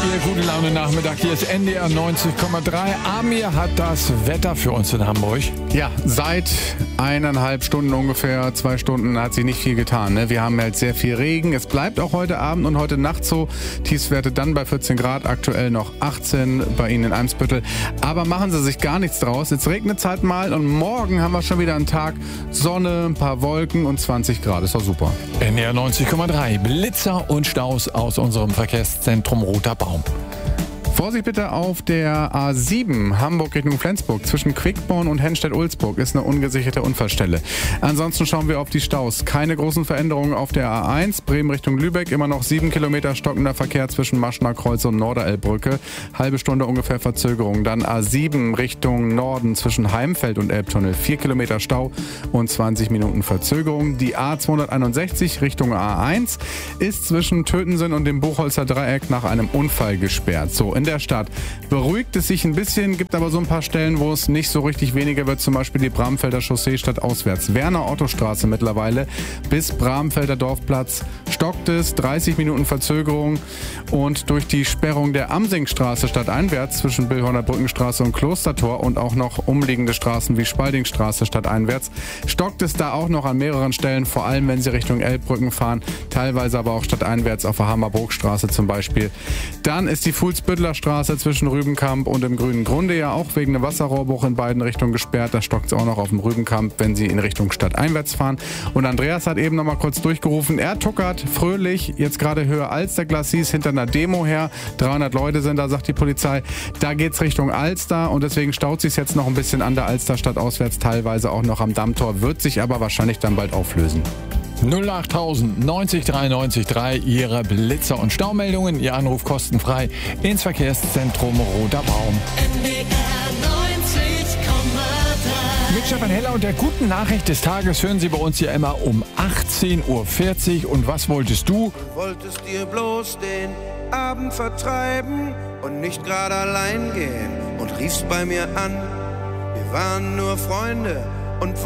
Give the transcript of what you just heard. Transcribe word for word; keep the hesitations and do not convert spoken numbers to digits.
Ihr gute Laune Nachmittag, hier ist N D R neunzig Komma drei. Amir hat das Wetter für uns in Hamburg. Ja, seit eineinhalb Stunden ungefähr, zwei Stunden hat sich nicht viel getan. Ne? Wir haben halt sehr viel Regen. Es bleibt auch heute Abend und heute Nacht so. Tiefstwerte dann bei vierzehn Grad, aktuell noch achtzehn bei Ihnen in Eimsbüttel. Aber machen Sie sich gar nichts draus. Jetzt regnet es halt mal und morgen haben wir schon wieder einen Tag Sonne, ein paar Wolken und zwanzig Grad. Ist doch super. N D R neunzig Komma drei. Blitzer und Staus aus unserem Verkehrszentrum Roter Baum. Vorsicht bitte auf der A sieben Hamburg Richtung Flensburg. Zwischen Quickborn und Henstedt-Ulzburg ist eine ungesicherte Unfallstelle. Ansonsten schauen wir auf die Staus. Keine großen Veränderungen auf der A eins. Bremen Richtung Lübeck. Immer noch sieben Kilometer stockender Verkehr zwischen Maschner Kreuz und Norderelbbrücke. Halbe Stunde ungefähr Verzögerung. Dann A sieben Richtung Norden zwischen Heimfeld und Elbtunnel. Vier Kilometer Stau und zwanzig Minuten Verzögerung. Die A zweihunderteinundsechzig Richtung A eins ist zwischen Tötensen und dem Buchholzer Dreieck nach einem Unfall gesperrt. So, in der Stadt beruhigt es sich ein bisschen, gibt aber so ein paar Stellen, wo es nicht so richtig weniger wird, zum Beispiel die Bramfelder Chaussee stadtauswärts. Werner-Otto-Straße mittlerweile bis Bramfelder Dorfplatz stockt es, dreißig Minuten Verzögerung, und durch die Sperrung der Amsingstraße stadteinwärts zwischen Billhorner Brückenstraße und Klostertor und auch noch umliegende Straßen wie Spaldingstraße stadteinwärts stockt es da auch noch an mehreren Stellen, vor allem wenn Sie Richtung Elbbrücken fahren, teilweise aber auch stadteinwärts auf der Hammerburgstraße zum Beispiel. Dann ist die Fuhlsbüttler Straße zwischen Rübenkamp und dem Grünen Grunde ja auch wegen einem Wasserrohrbruch in beiden Richtungen gesperrt. Da stockt es auch noch auf dem Rübenkamp, wenn Sie in Richtung stadteinwärts fahren. Und Andreas hat eben noch mal kurz durchgerufen, er tuckert fröhlich, jetzt gerade Höhe Alster Glacis hinter einer Demo her. dreihundert Leute sind da, sagt die Polizei. Da geht's Richtung Alster und deswegen staut sich jetzt noch ein bisschen an der Alster stadtauswärts, teilweise auch noch am Dammtor, wird sich aber wahrscheinlich dann bald auflösen. null achttausend neunzig drei neunzig drei, Ihre Blitzer- und Staumeldungen, Ihr Anruf kostenfrei ins Verkehrszentrum Roter Baum. N D R neunzig Komma drei. Mit Stefan Heller und der guten Nachricht des Tages hören Sie bei uns ja immer um achtzehn Uhr vierzig. Und was wolltest du? Du wolltest dir bloß den Abend vertreiben und nicht gerade allein gehen und riefst bei mir an. Wir waren nur Freunde und